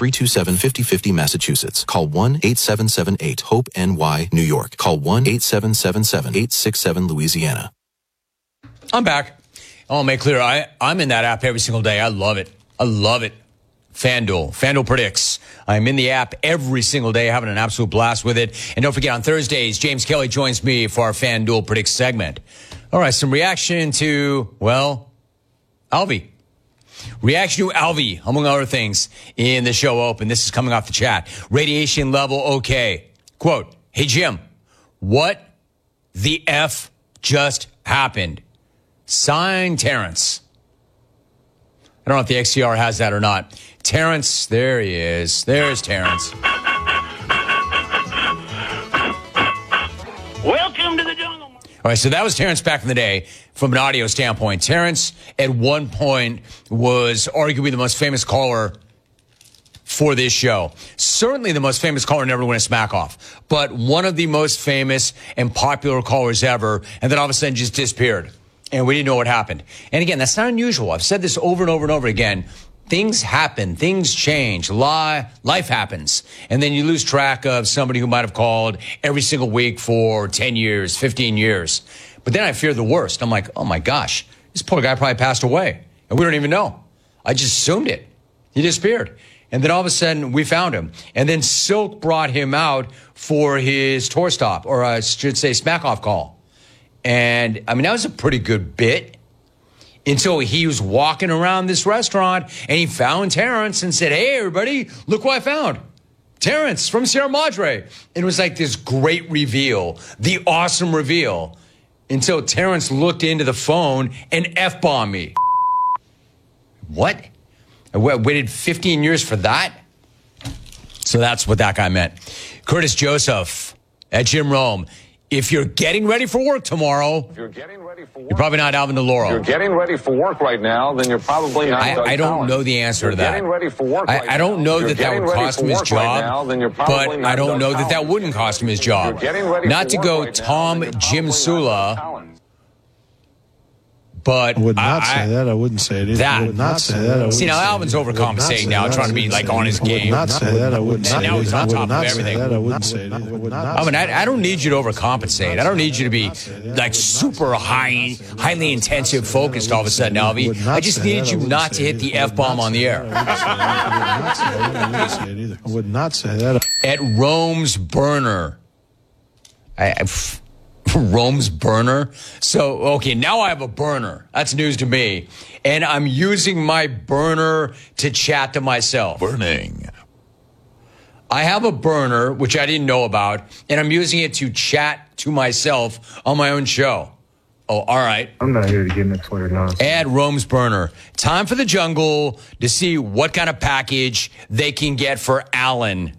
327-5050 Massachusetts. Call 1-8778-HOPE-NY New York. Call 1-8777-867 Louisiana. I'm back. I'll make clear, I'm in that app every single day. I love it. I love it. FanDuel Predicts. I'm in the app every single day, having an absolute blast with it. And don't forget, on Thursdays, James Kelly joins me for our FanDuel Predicts segment. All right, some reaction to, well, Alvy. Reaction to Alvy, among other things, in the show open. This is coming off the chat. Radiation level okay. Quote, "Hey, Jim, what the F just happened?" Signed, Terrence. I don't know if the XCR has that or not. Terrence, there he is. There's Terrence. Welcome to the jungle. All right, so that was Terrence back in the day from an audio standpoint. Terrence, at one point, was arguably the most famous caller for this show. Certainly the most famous caller never to win a smack-off, but one of the most famous and popular callers ever, and then all of a sudden just disappeared, and we didn't know what happened. And again, that's not unusual. I've said this over and over and over again. Things happen. Things change. Life happens. And then you lose track of somebody who might have called every single week for 10 years, 15 years. But then I fear the worst. I'm like, oh, my gosh, this poor guy probably passed away, and we don't even know. I just assumed it. He disappeared. And then all of a sudden, we found him. And then Silk brought him out for his tour stop, or I should say smack-off call. And, I mean, that was a pretty good bit. Until he was walking around this restaurant and he found Terrence and said, "Hey, everybody, look what I found. Terrence from Sierra Madre." And it was like this great reveal, the awesome reveal, until Terrence looked into the phone and F-bombed me. What? I waited 15 years for that? So that's what that guy meant. Curtis Joseph at Jim Rome. If you're getting ready for work tomorrow, you're probably not Alvin DeLauro. If you're getting ready for work right now, then you're probably not. I don't know the answer to that. Getting ready for work right I don't know now. that that would cost him his job, but I don't know that that wouldn't cost him his job. Not to go Tom Jim Sula, but I would not say that. I wouldn't say it either. I would not say that. See, now Alvin's overcompensating now, trying to be like on his game. I would not say that. I wouldn't say it. Now he's on top of everything. I wouldn't say it. I mean, I don't need you to overcompensate. I don't need you to be like super highly intensive focused all of a sudden, Alvy. I just needed you not to hit the F-bomb on the air. I would not say that. At Rome's Burner. Rome's burner. So, okay, now I have a burner. That's news to me. And I'm using my burner to chat to myself. Burning. I have a burner, which I didn't know about, and I'm using it to chat to myself on my own show. Oh, all right. I'm not here to get into Twitter nonsense. Add Rome's burner. Time for the jungle to see what kind of package they can get for Alan.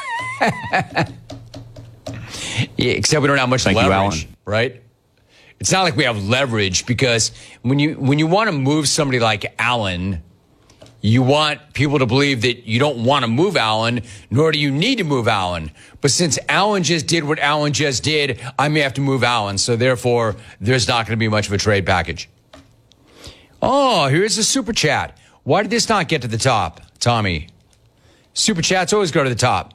Yeah, except we don't have much leverage, right? It's not like we have leverage, because when you want to move somebody like Alan, you want people to believe that you don't want to move Alan, nor do you need to move Alan. But since Alan just did what Alan just did, I may have to move Alan. So therefore, there's not going to be much of a trade package. Oh, here's the super chat. Why did this not get to the top, Tommy? Super chats always go to the top.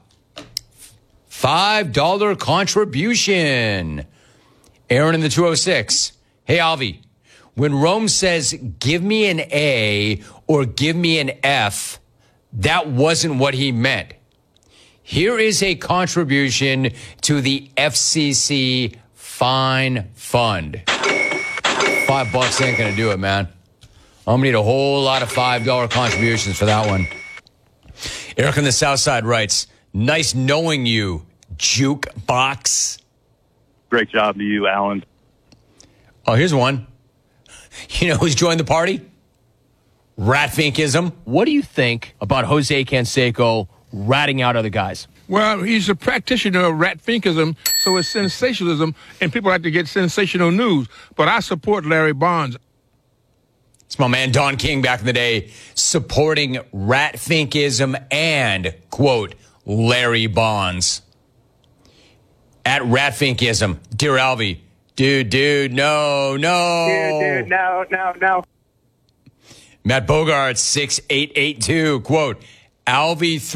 $5 contribution. Aaron in the 206. Hey, Alvy, when Rome says, give me an A or give me an F, that wasn't what he meant. Here is a contribution to the FCC Fine Fund. $5 ain't going to do it, man. I'm going to need a whole lot of $5 contributions for that one. Eric on the South Side writes, nice knowing you, Jukebox. Great job to you, Alan. Oh, here's one. You know who's joined the party? Ratfinkism. What do you think about Jose Canseco ratting out other guys? Well, he's a practitioner of Ratfinkism, so it's sensationalism, and people like to get sensational news. But I support Larry Bonds. It's my man Don King back in the day supporting Ratfinkism and, quote, Larry Bonds. At Ratfinkism. Dear Alvy, dude, no. Dude, no. Matt Bogart, 6882, quote, Alvy